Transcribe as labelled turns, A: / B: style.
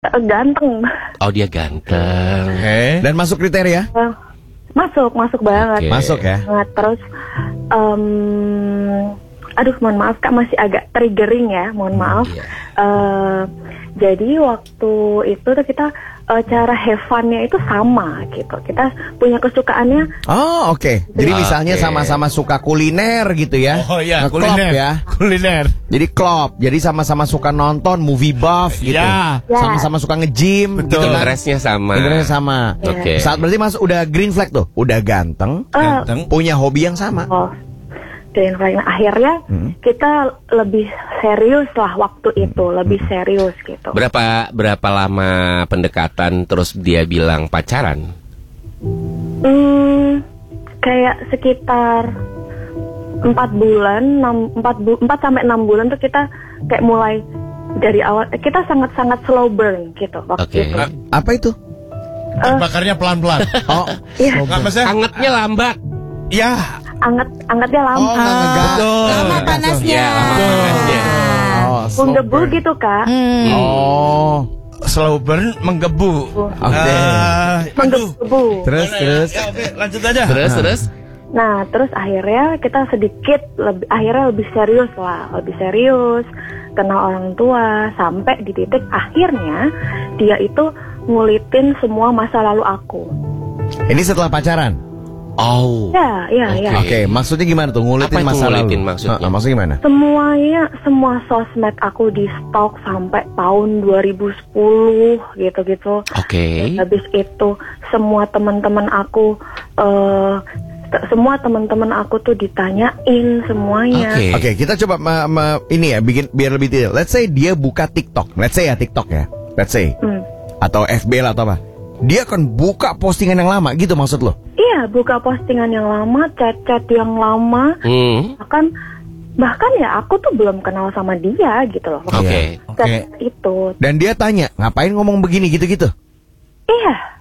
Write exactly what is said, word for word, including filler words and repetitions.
A: ganteng.
B: Oh, dia ganteng.
C: Okay.
D: Dan masuk kriteria?
A: Uh, masuk, masuk banget.
B: Okay.
D: Masuk ya.
A: Banget. Terus, um, aduh, mohon maaf Kak, masih agak triggering ya, mohon maaf.
B: Iya.
A: Uh, jadi waktu itu tuh kita uh, cara have fun-nya itu sama gitu. Kita punya kesukaannya.
D: Oh, oke. Okay. Jadi
B: Oke.
D: misalnya sama-sama suka kuliner gitu ya.
C: Oh iya,
D: Ngeklop
C: kuliner
D: ya.
C: Kuliner.
D: Jadi klop. Jadi sama-sama suka nonton movie buff gitu.
C: Ya.
A: Ya.
D: Sama-sama suka nge-gym gitu kan.
B: Interestnya sama.
D: Interestnya sama.
B: Oke.
D: Saat berarti Mas udah green flag tuh. Udah ganteng,
A: Uh,
C: Ganteng.
D: punya hobi yang sama.
A: oh, dan akhirnya
D: Hmm.
A: kita lebih serius lah waktu itu, lebih serius gitu.
B: Berapa berapa lama pendekatan terus dia bilang pacaran?
A: Hmm, kayak sekitar empat bulan, enam, empat, bu, empat sampai enam bulan tuh kita kayak mulai dari awal. Kita sangat-sangat slow burn gitu waktu
B: Oke.
A: itu.
D: Apa itu?
C: Bakarnya pelan-pelan.
D: Oh,
A: Iya,
C: Nggak maksudnya?
B: Angetnya lambat.
C: Ya.
A: anget, angetnya lama,
D: oh nggak ngegas.
C: Betul.
E: Lama panasnya.
B: Ya, lama panasnya.
D: Oh, slow
A: menggebu
D: burn.
A: gitu Kak.
E: Hmm.
D: Oh,
C: Slow burn menggebu.
D: Oke.
C: Ah, aduh.
A: Menggebu.
D: terus
C: Mana ya?
D: terus.
C: Ya, oke, lanjut aja.
B: Terus terus.
A: Nah, terus akhirnya kita sedikit lebih, akhirnya lebih serius lah, lebih serius, kenal orang tua, sampai di titik akhirnya dia itu ngulitin semua masa lalu aku.
D: Ini setelah pacaran.
B: Oh.
A: Ya, ya, ya.
D: Oke, maksudnya gimana tuh ngulitin
B: Apa itu
D: masa
B: ngulitin
D: lalu?
B: maksudnya?
D: Ah, ah, maksudnya gimana?
A: Semuanya, semua sosmed aku di stok sampai tahun dua ribu sepuluh gitu-gitu.
B: Oke.
A: Habis itu semua teman-teman aku, eh t- semua teman-teman aku tuh ditanyain semuanya.
B: Oke.
D: Oke, kita coba ma- ma- ini ya bikin biar lebih detail. Let's say dia buka TikTok. Let's say ya TikTok ya. Let's say
A: Hmm.
D: atau F B lah atau apa. Dia akan buka postingan yang lama gitu maksud lo?
A: Iya, buka postingan yang lama, chat-chat yang lama,
B: Hmm.
A: bahkan bahkan ya aku tuh belum kenal sama dia gitu loh.
B: Oke.
C: Oke.
A: Chat itu.
D: Dan dia tanya, ngapain ngomong begini gitu-gitu?